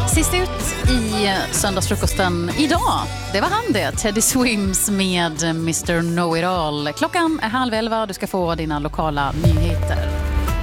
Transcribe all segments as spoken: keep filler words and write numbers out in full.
Sist ut i söndagsfrukosten idag, det var han det, Teddy Swims med mister Know-It-All. Klockan är halv elva och du ska få dina lokala nyheter.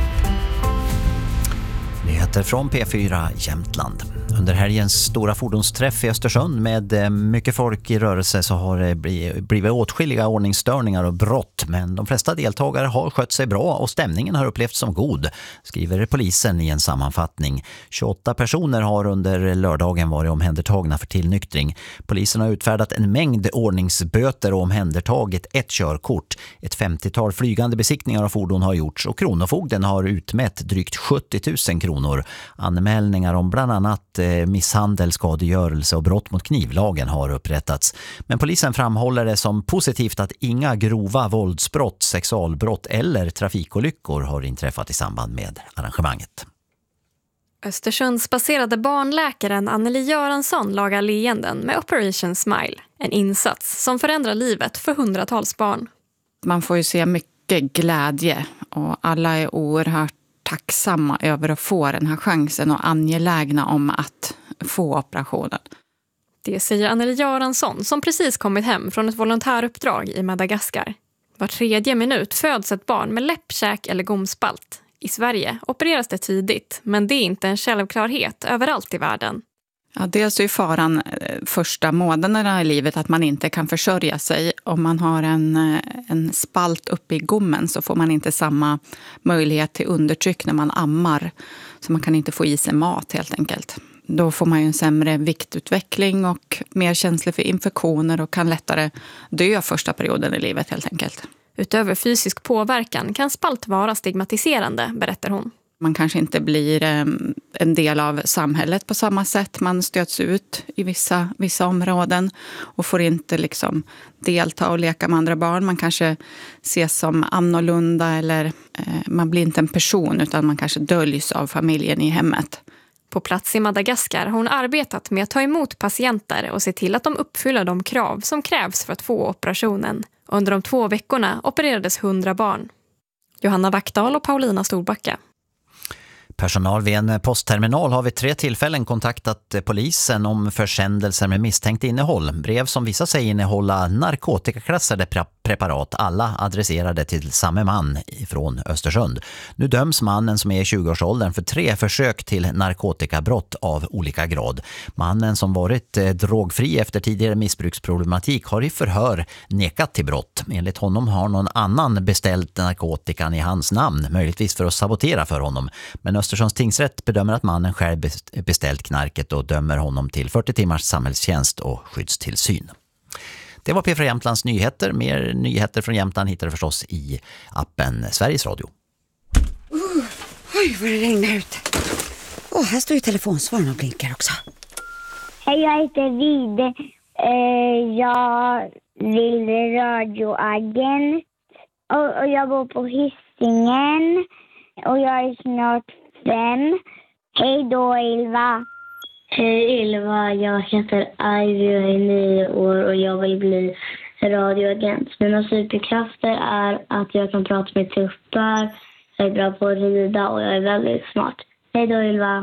Nyheter från P fyra Jämtland. Under helgens stora fordonsträff i Östersund med mycket folk i rörelse så har det blivit åtskilliga ordningsstörningar och brott. Men de flesta deltagare har skött sig bra och stämningen har upplevts som god, skriver polisen i en sammanfattning. tjugoåtta personer har under lördagen varit omhändertagna för tillnyktring. Polisen har utfärdat en mängd ordningsböter och omhändertagit ett körkort. Ett femtiotal flygande besiktningar av fordon har gjorts och Kronofogden har utmätt drygt sjuttio tusen kronor. Anmälningar om bland annat misshandel, skadegörelse och brott mot knivlagen har upprättats. Men polisen framhåller det som positivt att inga grova våldsbrott, sexualbrott eller trafikolyckor har inträffat i samband med arrangemanget. Östersundsbaserade barnläkaren Anneli Göransson lagar leenden med Operation Smile. En insats som förändrar livet för hundratals barn. Man får ju se mycket glädje och alla är oerhört tacksamma över att få den här chansen och angelägna om att få operationen. Det säger Anneli Göransson som precis kommit hem från ett volontäruppdrag i Madagaskar. Var tredje minut föds ett barn med läppkäk eller gomspalt. I Sverige opereras det tidigt, men det är inte en självklarhet överallt i världen. Ja, dels är faran första månaderna i livet att man inte kan försörja sig. Om man har en, en spalt uppe i gommen så får man inte samma möjlighet till undertryck när man ammar. Så man kan inte få i sig mat helt enkelt. Då får man ju en sämre viktutveckling och mer känslig för infektioner och kan lättare dö första perioden i livet helt enkelt. Utöver fysisk påverkan kan spalt vara stigmatiserande, berättar hon. Man kanske inte blir en del av samhället på samma sätt. Man stöts ut i vissa, vissa områden och får inte liksom delta och leka med andra barn. Man kanske ses som annorlunda eller eh, man blir inte en person utan man kanske döljs av familjen i hemmet. På plats i Madagaskar har hon arbetat med att ta emot patienter och se till att de uppfyller de krav som krävs för att få operationen. Under de två veckorna opererades hundra barn. Johanna Vackdahl och Paulina Storbacka. Personal vid en postterminal har vid tre tillfällen kontaktat polisen om försändelser med misstänkt innehåll. Brev som visar sig innehålla narkotikaklassade preparat, alla adresserade till samma man från Östersund. Nu döms mannen som är i tjugoårsåldern för tre försök till narkotikabrott av olika grad. Mannen som varit drogfri efter tidigare missbruksproblematik har i förhör nekat till brott. Enligt honom har någon annan beställt narkotikan i hans namn, möjligtvis för att sabotera för honom. Men Östersunds tingsrätt bedömer att mannen själv beställt knarket och dömer honom till fyrtio timmars samhällstjänst och skyddstillsyn. Det var P fyra Jämtlands nyheter. Mer nyheter från Jämtland hittar du förstås i appen Sveriges Radio. Uh, oj, vad det regnar ut. Åh, oh, här står ju telefonsvararen och blinkar också. Hej, jag heter Vide. Uh, jag vill bli radioagent. Och, och jag bor på Hisingen. Och jag är snart fem. Hej då, Ylva. Hej Ylva, jag heter Ivy och är nio år och jag vill bli radioagent. Mina superkrafter är att jag kan prata med tuppar, jag är bra på att rida och jag är väldigt smart. Hej då Ylva.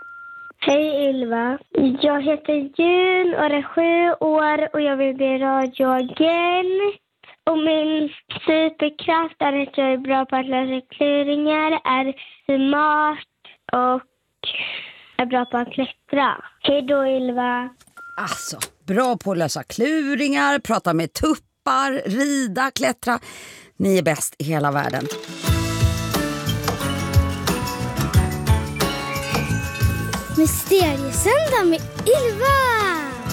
Hej Ylva, jag heter Jun och är sju år och jag vill bli radioagent. Och min superkraft är att jag är bra på att lösa kluringar, är smart och är bra på att klättra. Hej då Ylva. Alltså, bra på att lösa kluringar, prata med tuppar, rida, klättra. Ni är bäst i hela världen. Mysteriesöndag med Ylva.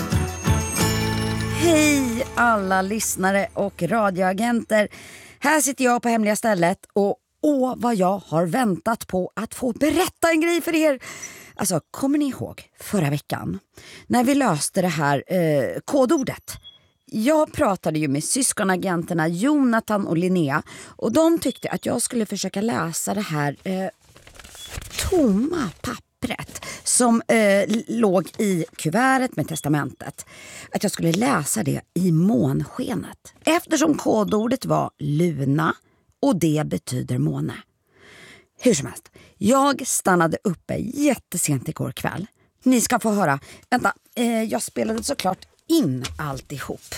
Hej alla lyssnare och radioagenter. Här sitter jag på hemliga stället och åh vad jag har väntat på att få berätta en grej för er. Alltså, kommer ni ihåg förra veckan när vi löste det här eh, kodordet? Jag pratade ju med syskonagenterna Jonathan och Linnea och de tyckte att jag skulle försöka läsa det här eh, tomma pappret som eh, låg i kuvertet med testamentet. Att jag skulle läsa det i månskenet. Eftersom kodordet var Luna och det betyder måne. Hur som helst, jag stannade uppe jättesent igår kväll. Ni ska få höra. Vänta, eh, jag spelade såklart in alltihop.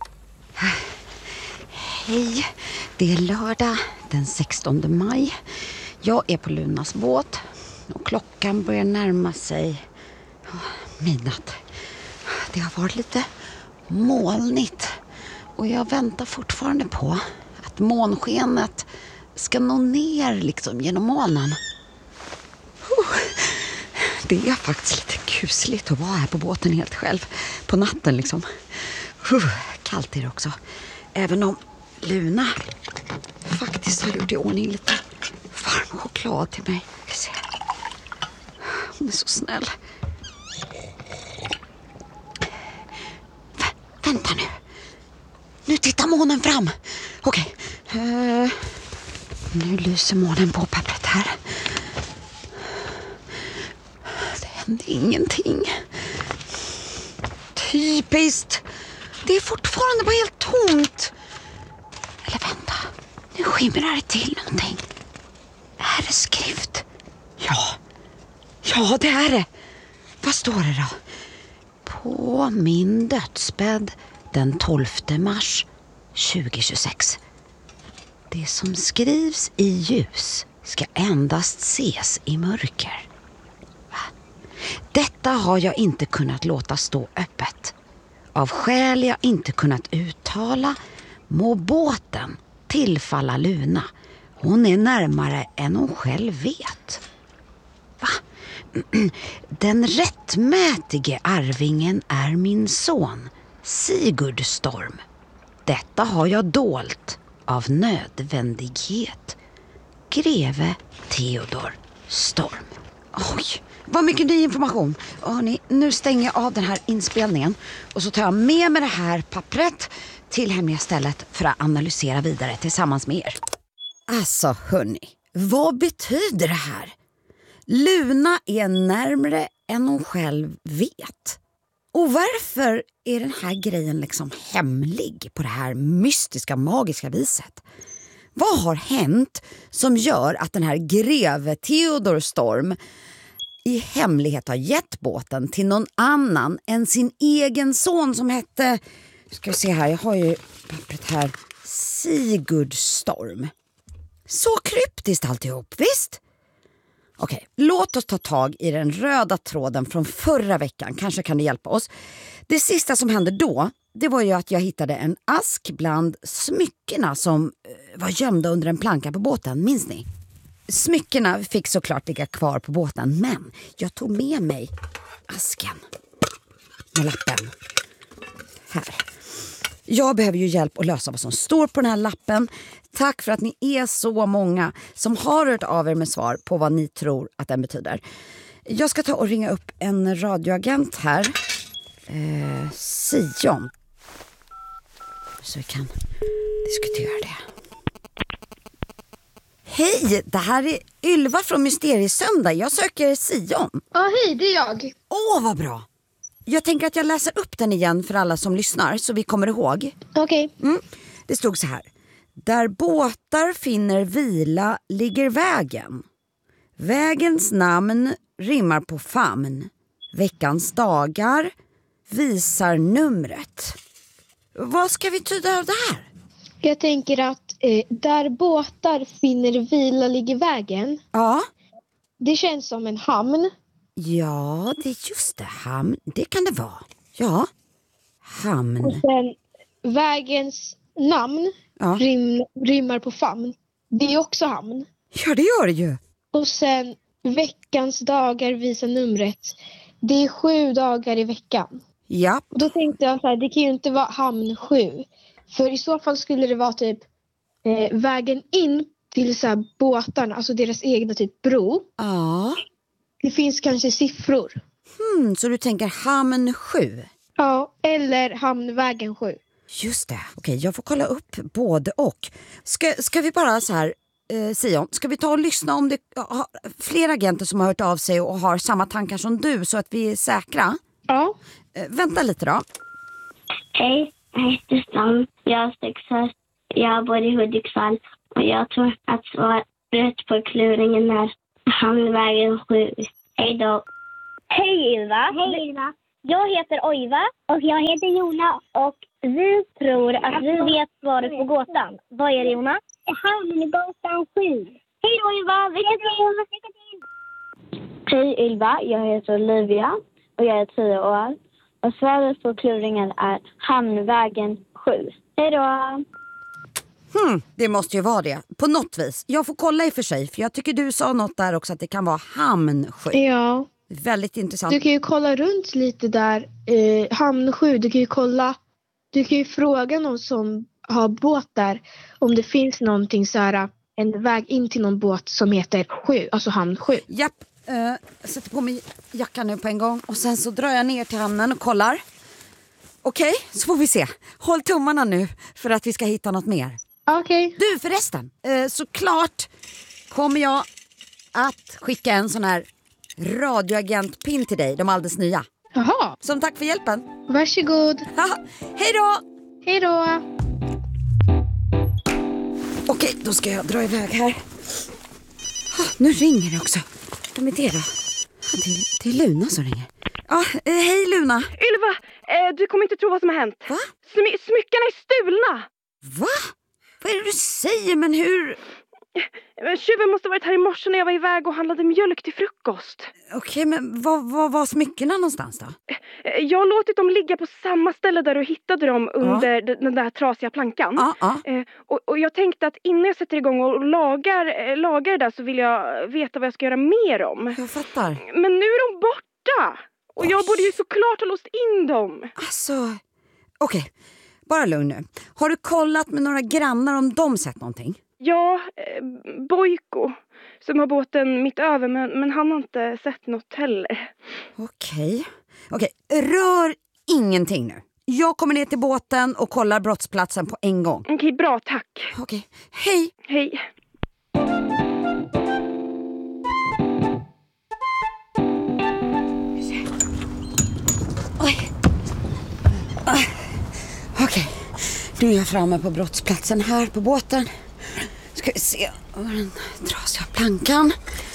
Hej, det är lördag den sextonde maj. Jag är på Lunas båt och klockan börjar närma sig midnatt. Det har varit lite molnigt och jag väntar fortfarande på att månskenet ska nå ner liksom genom molnen. Det är faktiskt lite kusligt att vara här på båten helt själv på natten liksom. Kallt är det också. Även om Luna faktiskt har gjort i ordning lite varm choklad till mig. Hon är så snäll. V- vänta nu. Nu tittar månen fram. Okej. Okay. Uh, nu lyser månen på pappret här. Det händer ingenting. Typiskt. Det är fortfarande bara helt tomt. Eller vänta. Nu skimrar det till någonting. Är det skrift? Ja. Ja, det är det. Vad står det då? På min dödsbädd den tolfte mars tjugohundratjugosex. Det som skrivs i ljus ska endast ses i mörker. Va? Detta har jag inte kunnat låta stå öppet. Av skäl jag inte kunnat uttala må båten tillfalla Luna. Hon är närmare än hon själv vet. Va? Den rättmätige arvingen är min son, Sigurd Storm. Detta har jag dolt av nödvändighet. Greve Theodor Storm. Oj, vad mycket ny information. Hörrni, nu stänger jag av den här inspelningen och så tar jag med mig det här pappret till hemliga stället för att analysera vidare tillsammans med er. Alltså hörni, vad betyder det här? Luna är närmare än hon själv vet. Och varför är den här grejen liksom hemlig på det här mystiska, magiska viset? Vad har hänt som gör att den här greve Theodor Storm i hemlighet har gett båten till någon annan än sin egen son som hette, ska vi se här, jag har ju pappret här, Sigurd Storm. Så kryptiskt alltihop, visst? Okej, låt oss ta tag i den röda tråden från förra veckan. Kanske kan det hjälpa oss. Det sista som hände då, det var ju att jag hittade en ask bland smyckena som var gömda under en planka på båten. Minns ni? Smyckena fick såklart ligga kvar på båten, men jag tog med mig asken med lappen. Här. Jag behöver ju hjälp att lösa vad som står på den här lappen. Tack för att ni är så många som har hört av er med svar på vad ni tror att den betyder. Jag ska ta och ringa upp en radioagent här. Eh, Sion. Så vi kan diskutera det. Hej, det här är Ylva från Mysteriesöndag. Jag söker Sion. Ja, hej, det är jag. Åh, vad bra. Jag tänker att jag läser upp den igen för alla som lyssnar så vi kommer ihåg. Okej. Okay. Mm. Det stod så här. Där båtar finner vila ligger vägen. Vägens namn rimmar på famn. Veckans dagar visar numret. Vad ska vi tyda av det här? Jag tänker att eh, där båtar finner vila ligger vägen. Ja. Det känns som en hamn. Ja, det är just det. Hamn, det kan det vara. Ja, hamn. Och sen vägens namn ja. rim, rimmar på famn. Det är också hamn. Ja, det gör det ju. Och sen veckans dagar visar numret. Det är sju dagar i veckan. Ja. Och då tänkte jag så här, det kan ju inte vara hamn sju. För i så fall skulle det vara typ eh, vägen in till så här båtarna, alltså deras egna typ bro. Ja. Det finns kanske siffror. Hmm, så du tänker hamn sju? Ja, eller hamnvägen sju. Just det. Okej, jag får kolla upp både och. Ska, ska vi bara så här, eh, Sion, ska vi ta och lyssna om det har fler agenter som har hört av sig och har samma tankar som du så att vi är säkra? Ja. Eh, vänta lite då. Hej, jag heter Stan. Jag är sex år. Jag bor i Hudiksvall. Och jag tror att svaret på kluringen är hamnvägen sju. Hej då. Hej Ylva. Hej Ylva. Jag heter Ojva. Och jag heter Jona. Och vi tror att vi vet svaret på gåtan. Vad är det, Jona? Hamngåtan sju. Hej Ylva. Lycka till. Hej Ylva. Jag heter Olivia. Och jag är tio år. Och svaret på kluringen är Hamnvägen sju. Hej då. Hmm, det måste ju vara det. På något vis. Jag får kolla i och för sig. För jag tycker du sa något där också att det kan vara Hamnsjö. Ja. Väldigt intressant. Du kan ju kolla runt lite där. Eh, hamn sju. Du kan ju kolla. Du kan ju fråga någon som har båt där. Om det finns någonting så här. En väg in till någon båt som heter sju. Alltså hamn sju. Japp. Uh, jag sätter på mig jackan nu på en gång. Och sen så drar jag ner till hamnen och kollar. Okej, okay, så får vi se. Håll tummarna nu för att vi ska hitta något mer. Okej. Okay. Du förresten, uh, såklart kommer jag att skicka en sån här radioagentpin till dig. De alldeles nya. Jaha. Som tack för hjälpen. Varsågod. Hej då. Hej då. Okej, okay, då ska jag dra iväg här. Oh, nu ringer det också. Vem är det då? Det är, det är Luna som ringer. Ja, eh, hej Luna. Ylva, eh, du kommer inte tro vad som har hänt. Va? Smy- smyckarna är stulna. Va? Vad är det du säger? Men hur? Tjuven måste ha varit här i morse när jag var iväg och handlade mjölk till frukost. Okej, okay, men var var var smyckorna någonstans då? Jag har låtit dem ligga på samma ställe där du hittade dem under ja. den där trasiga plankan. Ja, ja. Eh, och, och jag tänkte att innan jag sätter igång och lagar, eh, lagar det där så vill jag veta vad jag ska göra mer om. Jag fattar. Men nu är de borta. Och jag borde ju såklart ha låst in dem. Alltså, okej. Okay. Bara lugn nu. Har du kollat med några grannar om de sett någonting? Ja, eh, Bojko som har båten mitt över, men, men han har inte sett något heller. Okej. Okej, rör ingenting nu. Jag kommer ner till båten och kollar brottsplatsen på en gång. Okej, bra, tack. Okej, hej. Hej. Oj. Okej, nu är jag framme på brottsplatsen här på båten. Ska vi se, var den trasiga plankan.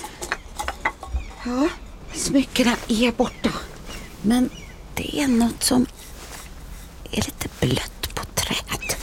Ja, smyckena är borta. Men det är något som är lite blött på träet.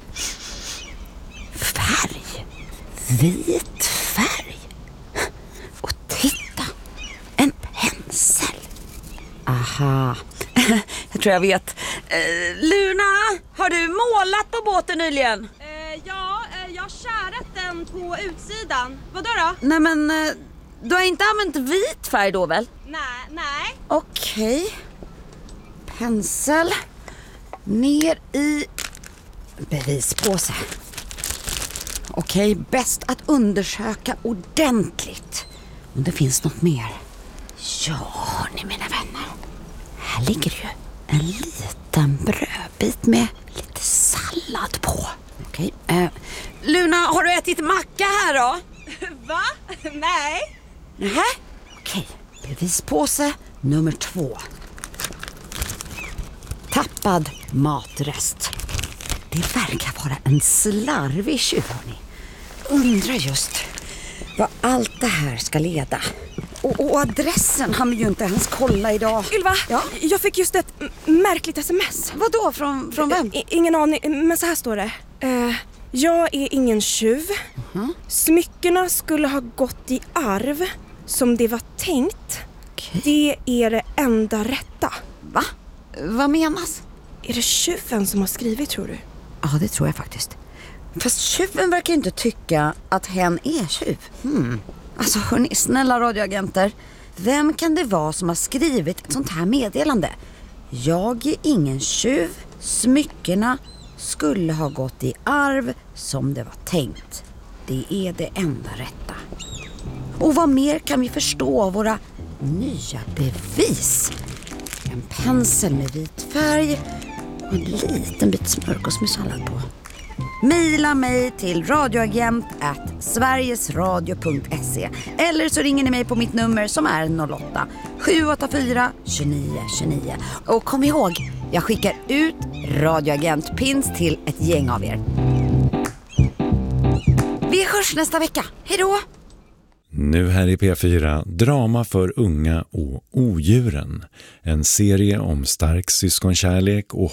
Färg. Vit färg. Och titta, en pensel. Aha, jag tror jag vet. Eh, Luna, har du målat på båten nyligen? Eh, ja, eh, jag har kärat den på utsidan. Vadå då? Nej men, eh, du har inte använt vit färg då väl? Nej, nej. Okej. Okay. Pensel. Ner i bevispåse. Okej, okay, bäst att undersöka ordentligt om det finns något mer. Ja, hörni mina vänner. Här ligger ju en liten brödbit med lite sallad på. Okej. Okay. Eh, Luna, har du ätit macka här då? Va? Nej. Nähä? Okej. Okay. Bevispåse nummer två. Tappad matrest. Det verkar vara en slarvig tjuv, hörni. Undrar just vad allt det här ska leda. Och, och adressen hann vi ju inte ens kolla idag. Ylva, ja? Jag fick just ett m- märkligt sms. Vadå? Från, från vem? I, ingen aning, men så här står det. Uh, jag är ingen tjuv. Uh-huh. Smyckerna skulle ha gått i arv som det var tänkt. Okay. Det är det enda rätta. Va? Vad menas? Är det tjuven som har skrivit, tror du? Ja, det tror jag faktiskt. Fast tjuven verkar inte tycka att hen är tjuv. Hmm. Alltså hörni, snälla radioagenter. Vem kan det vara som har skrivit ett sånt här meddelande? Jag är ingen tjuv. Smyckerna skulle ha gått i arv som det var tänkt. Det är det enda rätta. Och vad mer kan vi förstå av våra nya bevis? En pensel med vit färg och en liten bit smörgåsmyssallad på. Maila mig till radioagent at sverigesradio punkt se eller så ringer ni mig på mitt nummer som är noll åtta sju åtta fyra två nio två nio. Och kom ihåg, jag skickar ut radioagentpins till ett gäng av er. Vi hörs nästa vecka. Hej då! Nu här i P fyra, drama för unga och odjuren. En serie om stark syskonkärlek och